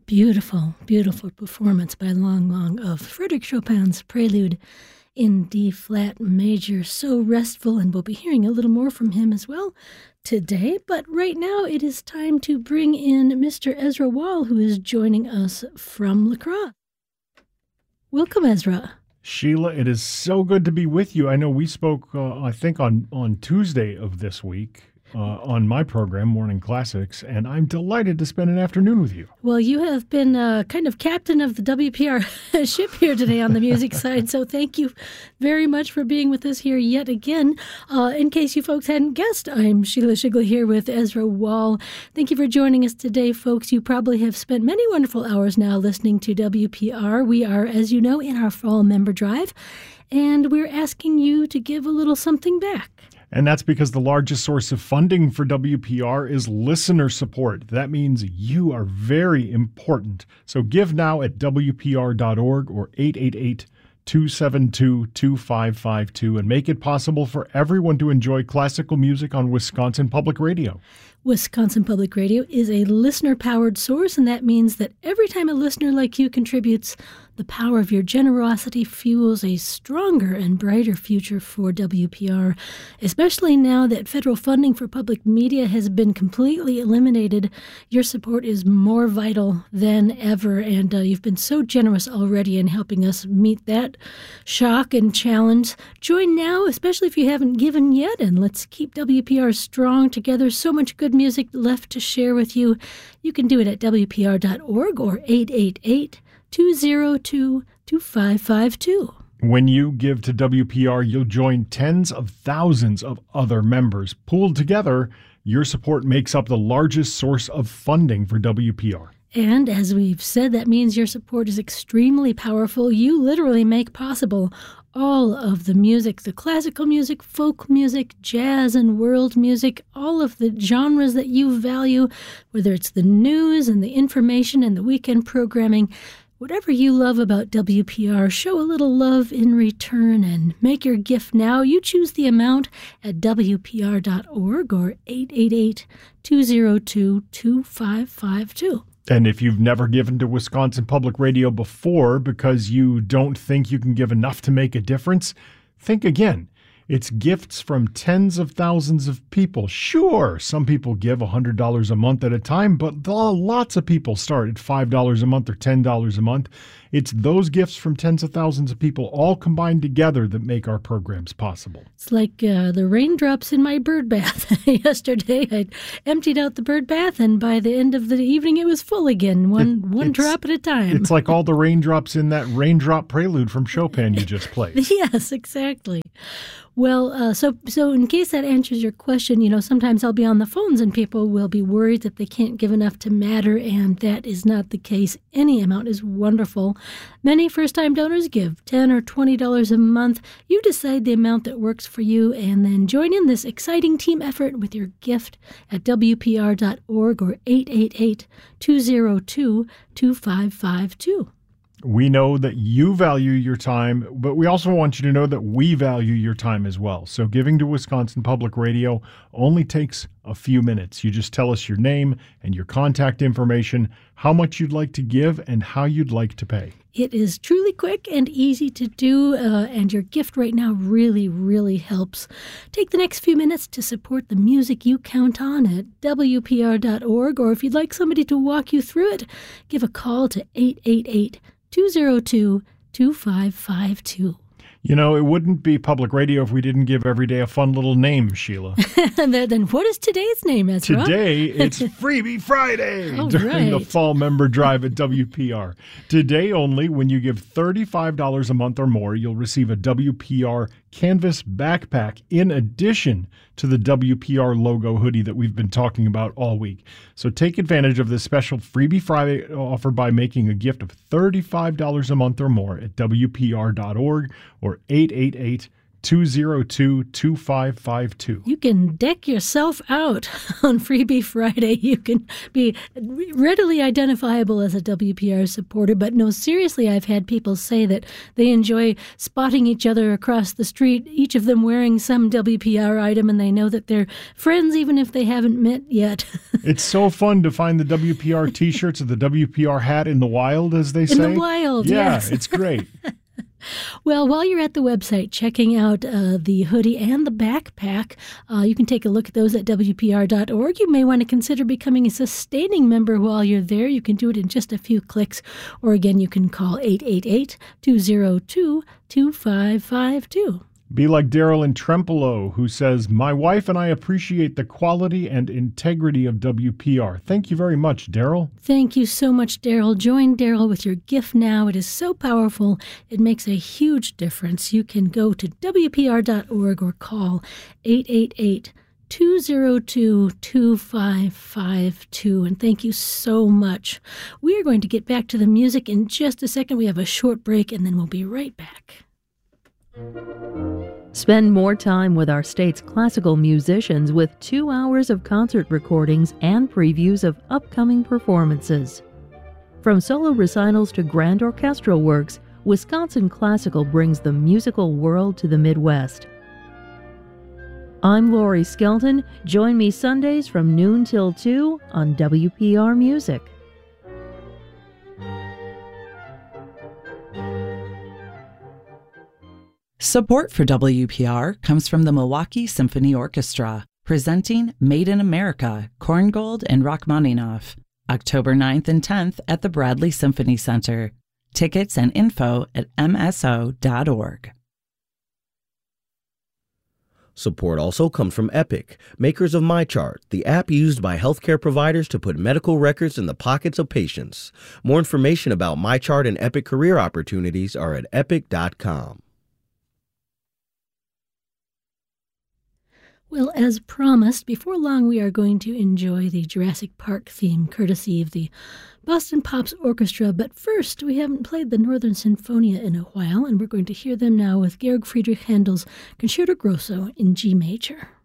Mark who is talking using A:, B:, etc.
A: Beautiful, beautiful performance by Lang Lang of Frédéric Chopin's Prelude in D-flat major. So restful, and we'll be hearing a little more from him as well today. But right now it is time to bring in Mr. Ezra Wall, who is joining us from La Crosse. Welcome, Ezra.
B: Sheila, it is so good to be with you. I know we spoke, I think, on Tuesday of this week on my program, Morning Classics, and I'm delighted to spend an afternoon with you.
A: Well, you have been kind of captain of the WPR ship here today on the music side, so thank you very much for being with us here yet again. In case you folks hadn't guessed, I'm Sheila Shigley here with Ezra Wall. Thank you for joining us today, folks. You probably have spent many wonderful hours now listening to WPR. We are, as you know, in our fall member drive, and we're asking you to give a little something back.
B: And that's because the largest source of funding for WPR is listener support. That means you are very important. So give now at WPR.org or 888-272-2552 and make it possible for everyone to enjoy classical music on Wisconsin Public Radio.
A: Wisconsin Public Radio is a listener-powered source, and that means that every time a listener like you contributes, the power of your generosity fuels a stronger and brighter future for WPR, especially now that federal funding for public media has been completely eliminated. Your support is more vital than ever, and you've been so generous already in helping us meet that shock and challenge. Join now, especially if you haven't given yet, and let's keep WPR strong together. So much good music left to share with you. You can do it at WPR.org or 888-202-2552.
B: When you give to WPR, you'll join tens of thousands of other members. Pooled together, your support makes up the largest source of funding for WPR.
A: And as we've said, that means your support is extremely powerful. You literally make possible all of the music, the classical music, folk music, jazz and world music, all of the genres that you value, whether it's the news and the information and the weekend programming. Whatever you love about WPR, show a little love in return and make your gift now. You choose the amount at WPR.org or 888-202-2552.
B: And if you've never given to Wisconsin Public Radio before because you don't think you can give enough to make a difference, think again. It's gifts from tens of thousands of people. Sure, some people give $100 a month at a time, but lots of people start at $5 a month or $10 a month. It's those gifts from tens of thousands of people all combined together that make our programs possible.
A: It's like the raindrops in my bird bath. Yesterday, I emptied out the bird bath, and by the end of the evening, it was full again, one drop at a time.
B: It's like all the raindrops in that raindrop prelude from Chopin you just played.
A: Yes, exactly. Well, so in case that answers your question, sometimes I'll be on the phones and people will be worried that they can't give enough to matter, and that is not the case. Any amount is wonderful. Many first-time donors give $10 or $20 a month. You decide the amount that works for you, and then join in this exciting team effort with your gift at WPR.org or 888-202-2552.
B: We know that you value your time, but we also want you to know that we value your time as well. So giving to Wisconsin Public Radio only takes a few minutes. You just tell us your name and your contact information, how much you'd like to give, and how you'd like to pay.
A: It is truly quick and easy to do, and your gift right now really, really helps. Take the next few minutes to support the music you count on at WPR.org, or if you'd like somebody to walk you through it, give a call to 888-202-2552.
B: You know, it wouldn't be public radio if we didn't give every day a fun little name, Sheila.
A: Then what is today's name, Ezra?
B: Today, it's Freebie Friday
A: right.
B: during the fall member drive at WPR. Today only, when you give $35 a month or more, you'll receive a WPR canvas backpack in addition to the WPR logo hoodie that we've been talking about all week. So take advantage of this special Freebie Friday offer by making a gift of $35 a month or more at WPR.org or 202-2552.
A: You can deck yourself out on Freebie Friday. You can be readily identifiable as a WPR supporter. But no, seriously, I've had people say that they enjoy spotting each other across the street, each of them wearing some WPR item, and they know that they're friends even if they haven't met yet.
B: It's so fun to find the WPR T-shirts or the WPR hat in the wild, as they say.
A: In the wild,
B: yeah,
A: yes.
B: It's great.
A: Well, while you're at the website checking out the hoodie and the backpack, you can take a look at those at WPR.org. You may want to consider becoming a sustaining member while you're there. You can do it in just a few clicks. Or again, you can call 888-202-2552.
B: Be like Daryl in Trempolo, who says, "My wife and I appreciate the quality and integrity of WPR." Thank you very much, Daryl.
A: Thank you so much, Daryl. Join Daryl with your gift now. It is so powerful. It makes a huge difference. You can go to WPR.org or call 888-202-2552. And thank you so much. We are going to get back to the music in just a second. We have a short break, and then we'll be right back.
C: Spend more time with our state's classical musicians with 2 hours of concert recordings and previews of upcoming performances. From solo recitals to grand orchestral works, Wisconsin Classical brings the musical world to the Midwest. I'm Lori Skelton. Join me Sundays from noon till 2 on WPR Music.
D: Support for WPR comes from the Milwaukee Symphony Orchestra, presenting Made in America, Korngold and Rachmaninoff, October 9th and 10th at the Bradley Symphony Center. Tickets and info at mso.org.
E: Support also comes from Epic, makers of MyChart, the app used by healthcare providers to put medical records in the pockets of patients. More information about MyChart and Epic career opportunities are at epic.com.
A: Well, as promised, before long we are going to enjoy the Jurassic Park theme courtesy of the Boston Pops Orchestra. But first, we haven't played the Northern Sinfonia in a while, and we're going to hear them now with Georg Friedrich Handel's Concerto Grosso in G major.